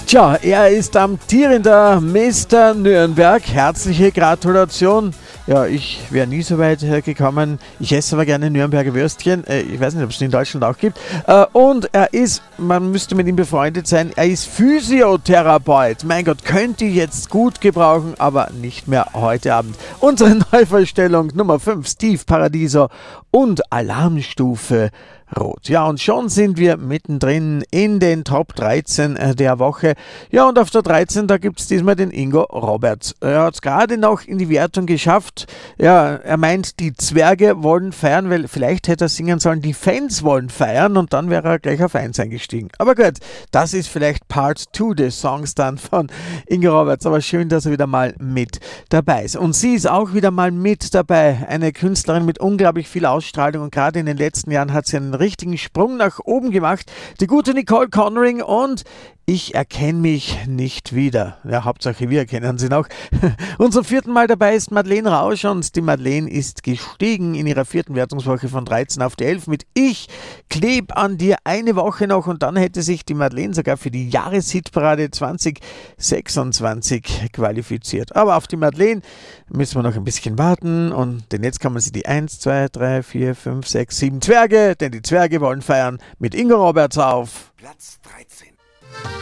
Tja, er ist amtierender Mr. Nürnberg. Herzliche Gratulation. Ja, ich wäre nie so weit gekommen. Ich esse aber gerne Nürnberger Würstchen. Ich weiß nicht, ob es die in Deutschland auch gibt. Und er ist, man müsste mit ihm befreundet sein, er ist Physiotherapeut. Mein Gott, könnte ich jetzt gut gebrauchen, aber nicht mehr heute Abend. Unsere Neuvorstellung Nummer 5, Steve Paradiso und Alarmstufe Rot. Ja, und schon sind wir mittendrin in den Top 13 der Woche. Ja, und auf der 13, da gibt es diesmal den Ingo Roberts. Er hat es gerade noch in die Wertung geschafft. Ja, er meint, die Zwerge wollen feiern, weil vielleicht hätte er singen sollen, die Fans wollen feiern, und dann wäre er gleich auf 1 eingestiegen. Aber gut, das ist vielleicht Part 2 des Songs dann von Ingo Roberts. Aber schön, dass er wieder mal mit dabei ist. Und sie ist auch wieder mal mit dabei. Eine Künstlerin mit unglaublich viel Ausstrahlung, und gerade in den letzten Jahren hat sie einen richtigen Sprung nach oben gemacht. Die gute Nicole Conring, und ich erkenne mich nicht wieder. Ja, Hauptsache wir erkennen sie noch. Unser 4. Mal dabei ist Madeleine Rausch, und die Madeleine ist gestiegen in ihrer 4. Wertungswoche von 13 auf die 11 mit Ich kleb an dir, eine Woche noch, und dann hätte sich die Madeleine sogar für die Jahreshitparade 2026 qualifiziert. Aber auf die Madeleine müssen wir noch ein bisschen warten, und denn jetzt kommen sie die 1, 2, 3, 4, 5, 6, 7 Zwerge, denn die Zwerge wollen feiern mit Ingo Roberts auf Platz 13.